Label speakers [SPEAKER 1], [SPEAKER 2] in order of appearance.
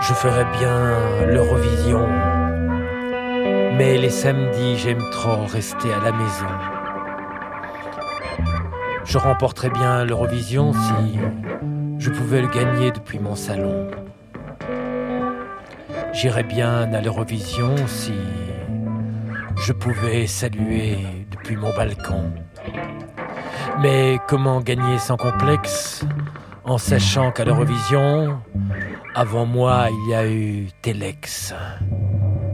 [SPEAKER 1] Je ferais bien l'Eurovision, mais les samedis, j'aime trop rester à la maison. Je remporterais bien l'Eurovision si je pouvais le gagner depuis mon salon. J'irais bien à l'Eurovision si je pouvais saluer depuis mon balcon. Mais comment gagner sans complexe en sachant qu'à l'Eurovision, avant moi, il y a eu Telex.